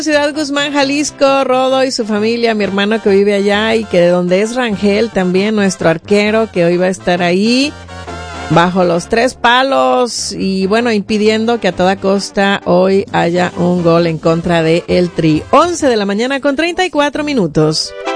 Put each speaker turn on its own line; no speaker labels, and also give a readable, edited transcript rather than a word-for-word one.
Ciudad Guzmán, Jalisco, Rodo y su familia, mi hermano que vive allá y que de donde es Rangel también, nuestro arquero que hoy va a estar ahí bajo los 3 palos y bueno, impidiendo que a toda costa hoy haya un gol en contra de el Tri. 11 de la mañana con 34 minutos.